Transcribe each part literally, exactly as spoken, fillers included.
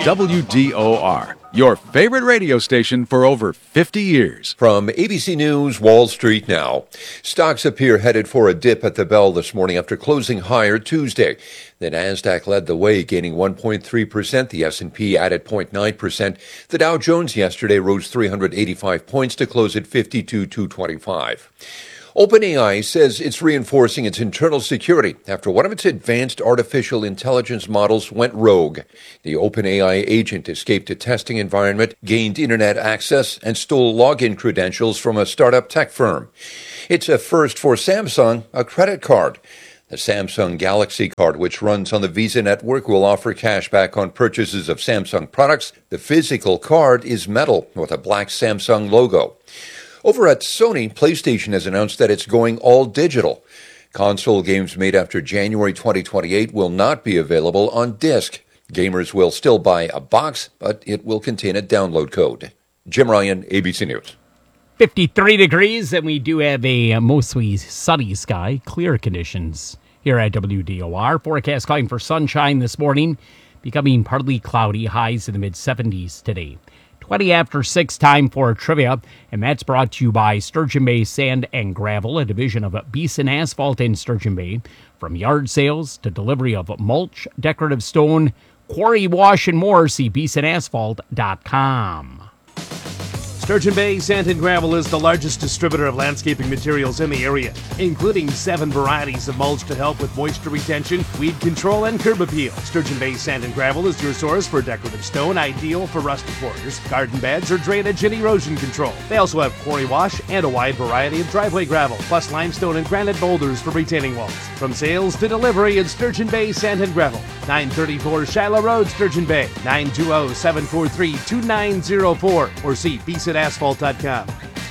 W D O R, your favorite radio station for over fifty years. From A B C News, Wall Street now. Stocks appear headed for a dip at the bell this morning after closing higher Tuesday. The Nasdaq led the way, gaining one point three percent. The S and P added zero point nine percent. The Dow Jones yesterday rose three hundred eighty-five points to close at fifty-two thousand two hundred twenty-five. OpenAI says it's reinforcing its internal security after one of its advanced artificial intelligence models went rogue. The OpenAI agent escaped a testing environment, gained internet access, and stole login credentials from a startup tech firm. It's a first for Samsung, a credit card. The Samsung Galaxy Card, which runs on the Visa network, will offer cash back on purchases of Samsung products. The physical card is metal with a black Samsung logo. Over at Sony, PlayStation has announced that it's going all digital. Console games made after January twenty twenty-eight will not be available on disc. Gamers will still buy a box, but it will contain a download code. Jim Ryan, A B C News. fifty-three degrees, and we do have a mostly sunny sky, clear conditions here at W D O R. Forecast calling for sunshine this morning, becoming partly cloudy, highs in the mid seventies today. twenty after six, time for trivia, and that's brought to you by Sturgeon Bay Sand and Gravel, a division of Beeson Asphalt in Sturgeon Bay. From yard sales to delivery of mulch, decorative stone, quarry wash, and more, see beeson asphalt dot com. Sturgeon Bay Sand and Gravel is the largest distributor of landscaping materials in the area, including seven varieties of mulch to help with moisture retention, weed control, and curb appeal. Sturgeon Bay Sand and Gravel is your source for decorative stone, ideal for rustic borders, garden beds, or drainage and erosion control. They also have quarry wash and a wide variety of driveway gravel, plus limestone and granite boulders for retaining walls. From sales to delivery in Sturgeon Bay Sand and Gravel. nine thirty-four Shiloh Road, Sturgeon Bay. nine two zero, seven four three, two nine zero four or see beeson asphalt dot com.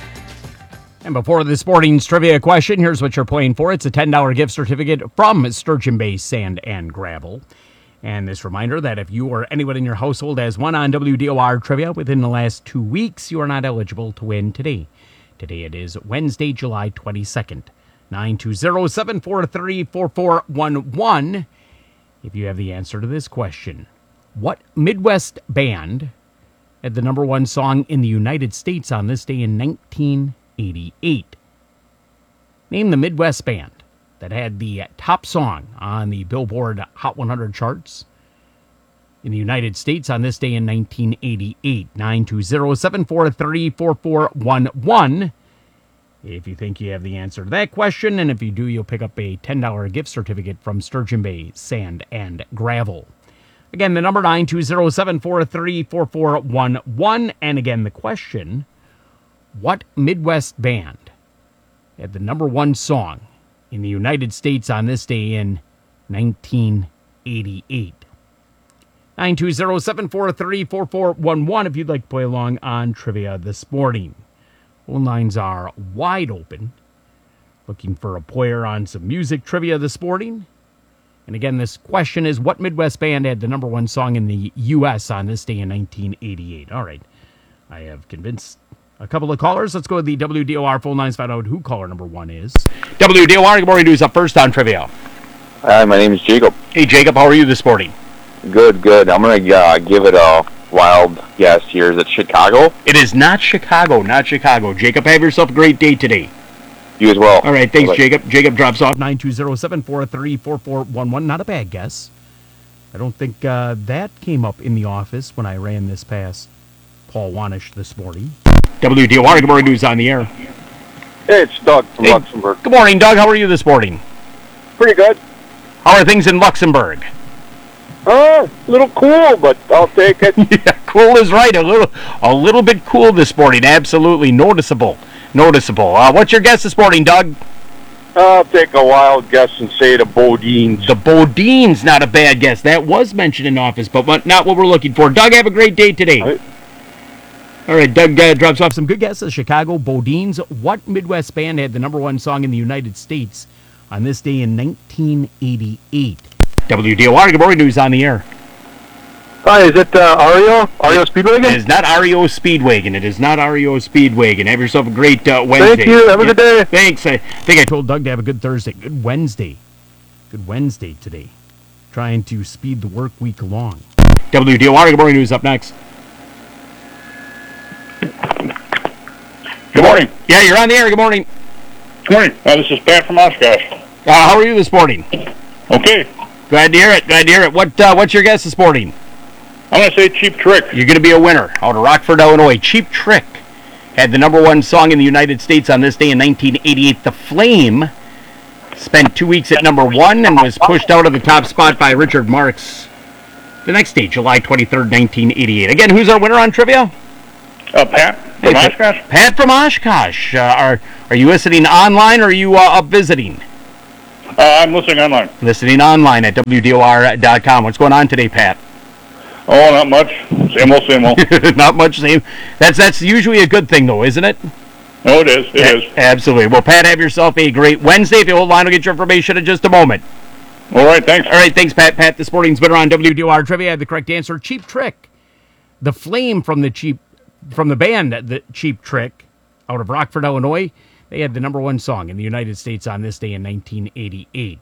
And before this morning's trivia question, here's what you're playing for. It's a ten dollars gift certificate from Sturgeon Bay Sand and Gravel. And this reminder that if you or anyone in your household has won on W D O R trivia within the last two weeks, you are not eligible to win today. Today it is Wednesday, July twenty-second. nine two zero, seven four three, four four one one. If you have the answer to this question, what Midwest band had the number one song in the United States on this day in nineteen eighty-eight? Name the Midwest band that had the top song on the Billboard Hot one hundred charts in the United States on this day in nineteen eighty-eight. nine two zero, seven four three, four four one one. If you think you have the answer to that question, and if you do, you'll pick up a ten dollars gift certificate from Sturgeon Bay Sand and Gravel. Again, the number nine two zero, seven four three, four four one one. And again, the question, what Midwest band had the number one song in the United States on this day in nineteen eighty-eight? nine two zero, seven four three, four four one one if you'd like to play along on trivia this morning. Phone lines are wide open. Looking for a player on some music trivia this morning. And again, this question is, what Midwest band had the number one song in the U S on this day in nineteen eighty-eight? All right. I have convinced a couple of callers. Let's go to the W D O R phone lines, find out who caller number one is. W D O R, good morning. Who's up first on trivia? Hi, my name is Jacob. Hey, Jacob, how are you this morning? Good, good. I'm going to uh, give it a wild guess here. Is it Chicago? It is not Chicago, not Chicago. Jacob, have yourself a great day today. You as well. All right, thanks, Bye-bye. Jacob. Jacob drops off nine two zero, seven four three, four four one one. Not a bad guess. I don't think uh, that came up in the office when I ran this past Paul Wanish this morning. W D O R, good morning, news on the air. Hey, it's Doug from Hey, Luxembourg. Good morning, Doug. How are you this morning? Pretty good. How are things in Luxembourg? Uh, a little cool, but I'll take it. Yeah, cool is right. A little, a little bit cool this morning. Absolutely noticeable. Noticeable. Uh, what's your guess this morning, Doug? I'll take a wild guess and say the Bodines. The Bodines, not a bad guess. That was mentioned in office, but what, not what we're looking for. Doug, have a great day today. All right, All right, Doug uh, drops off some good guesses. Chicago, Bodines. What Midwest band had the number one song in the United States on this day in nineteen eighty-eight? W D O R, good morning, news on the air. Hi, is it uh, Ario? Ario Speedwagon? It is not R E O Speedwagon. It is not R E O Speedwagon. Have yourself a great uh, Wednesday. Thank you. Have a Yeah, good day. Thanks. I think I told Doug to have a good Thursday. Good Wednesday. Good Wednesday today. Trying to speed the work week along. W D O R, good morning, who's up next? Good morning. Yeah, you're on the air, good morning. Good morning. Uh, this is Pat from Oshkosh. Uh, how are you this morning? Okay. Glad to hear it, glad to hear it. What, uh, what's your guess this morning? I'm going to say Cheap Trick. You're going to be a winner out of Rockford, Illinois. Cheap Trick had the number one song in the United States on this day in nineteen eighty-eight. The Flame spent two weeks at number one and was pushed out of the top spot by Richard Marx the next day, July twenty-third, nineteen eighty-eight. Again, who's our winner on trivia? Uh, Pat from Hey, Oshkosh. Pat from Oshkosh. Uh, are, are you listening online or are you uh, up visiting? Uh, I'm listening online. Listening online at W D O R dot com. What's going on today, Pat? Oh, not much. Same old, same old. Not much same. That's that's usually a good thing, though, isn't it? Oh, it is. It A- is. Absolutely. Well, Pat, have yourself a great Wednesday. If you hold on, I'll get your information in just a moment. All right, thanks. All right, thanks, Pat. Pat, this morning's winner on W D O R Trivia had the correct answer. Cheap Trick. The Flame from the cheap from the band The Cheap Trick out of Rockford, Illinois. They had the number one song in the United States on this day in nineteen eighty-eight.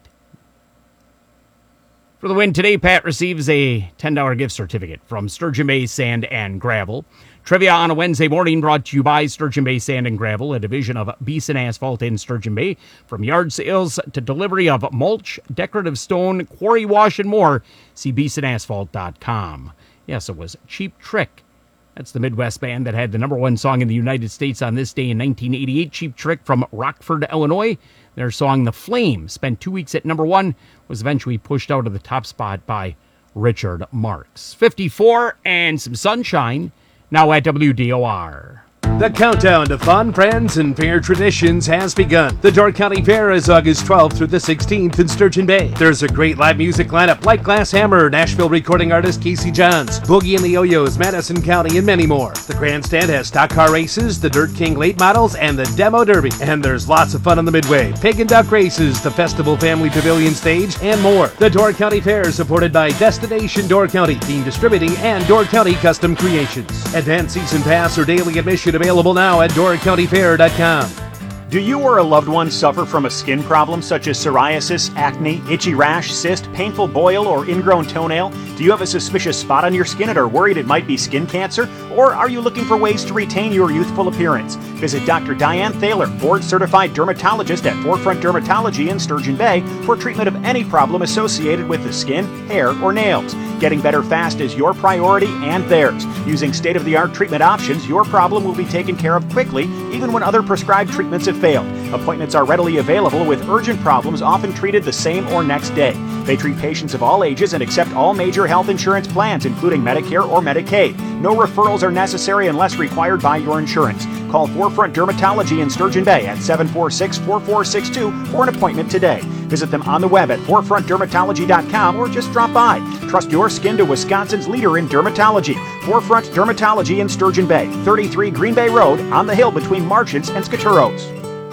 For the win today, Pat receives a ten dollars gift certificate from Sturgeon Bay Sand and Gravel. Trivia on a Wednesday morning brought to you by Sturgeon Bay Sand and Gravel, a division of Beeson Asphalt in Sturgeon Bay. From yard sales to delivery of mulch, decorative stone, quarry wash, and more, see beeson asphalt dot com. Yes, it was Cheap Trick. That's the Midwest band that had the number one song in the United States on this day in nineteen eighty-eight. Cheap Trick from Rockford, Illinois. Their song, The Flame, spent two weeks at number one, was eventually pushed out of the top spot by Richard Marx. fifty-four and some sunshine now at W D O R. The countdown to fun, friends, and fair traditions has begun. The Door County Fair is August twelfth through the sixteenth in Sturgeon Bay. There's a great live music lineup like Glass Hammer, Nashville recording artist Casey Johns, Boogie and the Yo-Yos, Madison County, and many more. The grandstand has stock car races, the Dirt King late models, and the Demo Derby. And there's lots of fun on the Midway. Pig and duck races, the Festival Family Pavilion stage, and more. The Door County Fair is supported by Destination Door County, Team Distributing, and Door County Custom Creations. Advanced season pass or daily admission available now at door county fair dot com. Do you or a loved one suffer from a skin problem such as psoriasis, acne, itchy rash, cyst, painful boil, or ingrown toenail? Do you have a suspicious spot on your skin and are worried it might be skin cancer? Or are you looking for ways to retain your youthful appearance? Visit Doctor Diane Thaler, board-certified dermatologist at Forefront Dermatology in Sturgeon Bay for treatment of any problem associated with the skin, hair, or nails. Getting better fast is your priority and theirs. Using state-of-the-art treatment options, your problem will be taken care of quickly, even when other prescribed treatments have failed. Appointments are readily available with urgent problems often treated the same or next day. They treat patients of all ages and accept all major health insurance plans, including Medicare or Medicaid. No referrals are necessary unless required by your insurance. Call Forefront Dermatology in Sturgeon Bay at seven four six, four four six two for an appointment today. Visit them on the web at forefront dermatology dot com or just drop by. Trust your skin to Wisconsin's leader in dermatology. Forefront Dermatology in Sturgeon Bay, thirty-three Green Bay Road, on the hill between Marchants and Skaturos.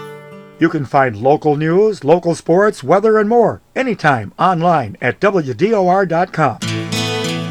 You can find local news, local sports, weather, and more anytime online at W D O R dot com.